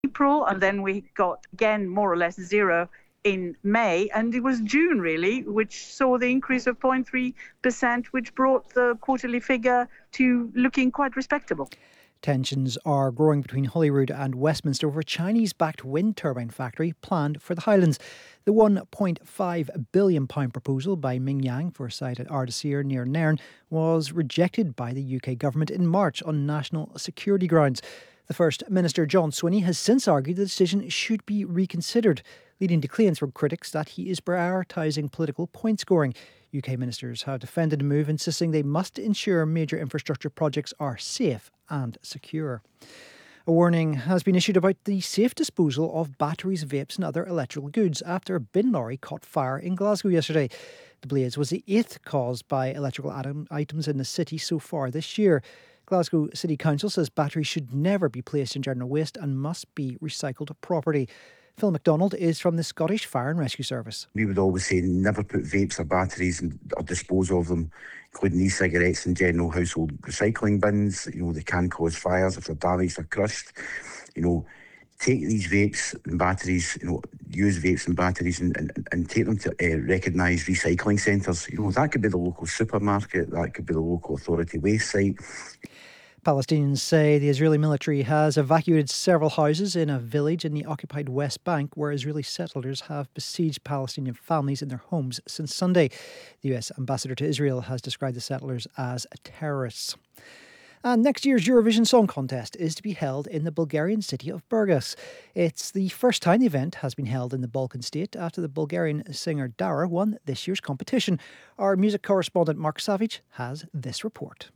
April, and then we got again more or less zero in May, and it was June really which saw the increase of 0.3%, which brought the quarterly figure to looking quite respectable. Tensions are growing between Holyrood and Westminster over a Chinese-backed wind turbine factory planned for the Highlands. The £1.5 billion proposal by Mingyang for a site at Ardasir near Nairn was rejected by the UK government in March on national security grounds. The First Minister, John Swinney, has since argued the decision should be reconsidered, leading to claims from critics that he is prioritising political point scoring. UK ministers have defended the move, insisting they must ensure major infrastructure projects are safe and secure. A warning has been issued about the safe disposal of batteries, vapes and other electrical goods after a bin lorry caught fire in Glasgow yesterday. The blaze was the 8th caused by electrical items in the city so far this year. Glasgow City Council says batteries should never be placed in general waste and must be recycled properly. Phil MacDonald is from the Scottish Fire and Rescue Service. We would always say never put vapes or batteries or dispose of them, including e-cigarettes, in general household recycling bins. They can cause fires if they're damaged or crushed. Take these vapes and batteries, use vapes and batteries and take them to recognised recycling centres. That could be the local supermarket, that could be the local authority waste site. Palestinians say the Israeli military has evacuated several houses in a village in the occupied West Bank where Israeli settlers have besieged Palestinian families in their homes since Sunday. The US ambassador to Israel has described the settlers as terrorists. And next year's Eurovision Song Contest is to be held in the Bulgarian city of Burgas. It's the first time the event has been held in the Balkan state after the Bulgarian singer Dara won this year's competition. Our music correspondent Mark Savage has this report.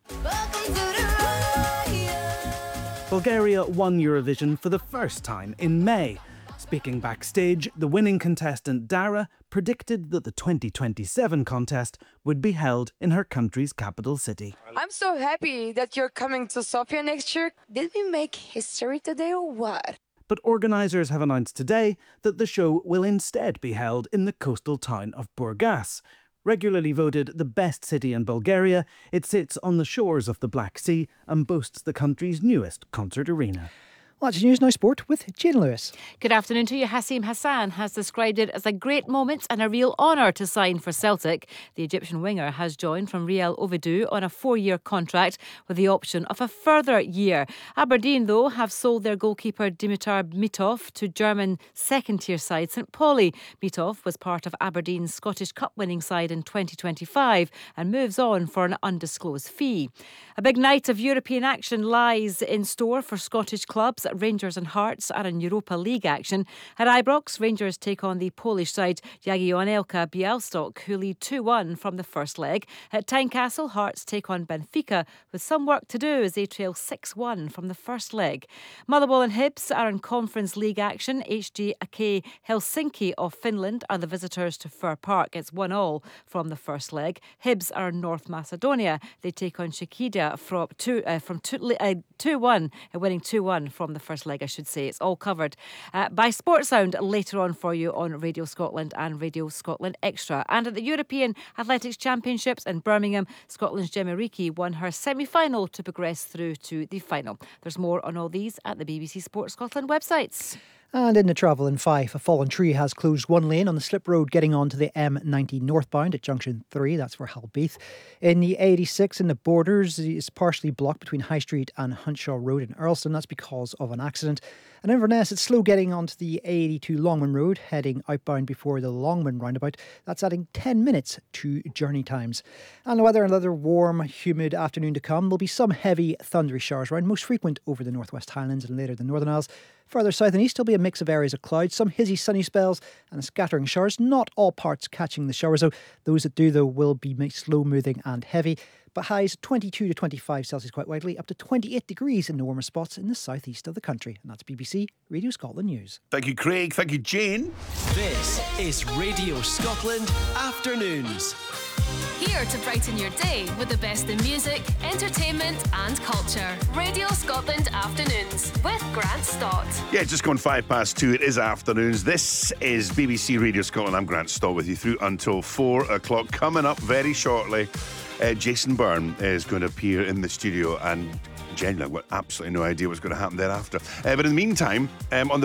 Bulgaria won Eurovision for the first time in May. Speaking backstage, the winning contestant Dara predicted that the 2027 contest would be held in her country's capital city. I'm so happy that you're coming to Sofia next year. Did we make history today or what? But organisers have announced today that the show will instead be held in the coastal town of Burgas. Regularly voted the best city in Bulgaria, it sits on the shores of the Black Sea and boasts the country's newest concert arena. Well, that's news, now sport with Jane Lewis. Good afternoon to you. Hasim Hassan has described it as a great moment and a real honour to sign for Celtic. The Egyptian winger has joined from Real Oviedo on a 4-year contract with the option of a further year. Aberdeen, though, have sold their goalkeeper Dimitar Mitov to German second-tier side St Pauli. Mitov was part of Aberdeen's Scottish Cup winning side in 2025 and moves on for an undisclosed fee. A big night of European action lies in store for Scottish clubs. Rangers and Hearts are in Europa League action. At Ibrox, Rangers take on the Polish side Jagiellonka Białystok, who lead 2-1 from the first leg. At Tynecastle, Hearts take on Benfica with some work to do as they trail 6-1 from the first leg. Motherwell and Hibs are in Conference League action. HJK Helsinki of Finland are the visitors to Fir Park. It's 1-1 from the first leg. Hibs are in North Macedonia. They take on Shakida from 2-1, winning 2-1 from the first leg, I should say. It's all covered by Sportsound later on for you on Radio Scotland and Radio Scotland Extra. And at the European Athletics Championships in Birmingham, Scotland's Gemma Reekie won her semi-final to progress through to the final. There's more on all these at the BBC Sport Scotland websites. And in the travel in Fife, a fallen tree has closed one lane on the slip road getting onto the M90 northbound at Junction 3, that's for Halbeath. In the A86 in the Borders is partially blocked between High Street and Hunshaw Road in Earlston, that's because of an accident. And in Inverness, it's slow getting onto the A82 Longman Road, heading outbound before the Longman roundabout. That's adding 10 minutes to journey times. And the weather, another warm, humid afternoon to come. There'll be some heavy, thundery showers around, most frequent over the Northwest Highlands and later the Northern Isles. Further south and east, there'll be a mix of areas of clouds, some hazy sunny spells and scattering showers. Not all parts catching the showers, though. Those that do, though, will be slow-moving and heavy. But highs 22 to 25 Celsius quite widely, up to 28 degrees in the warmer spots in the southeast of the country. And that's BBC Radio Scotland News. Thank you, Craig. Thank you, Jane. This is Radio Scotland Afternoons. Here to brighten your day with the best in music, entertainment and culture. Radio Scotland Afternoons with Grant Stott. Yeah, just gone 2:05. It is afternoons. This is BBC Radio Scotland. I'm Grant Stott with you through until 4 o'clock. Coming up very shortly, Jason Byrne is going to appear in the studio and Generally, I've got absolutely no idea what's going to happen thereafter. But in the meantime, on the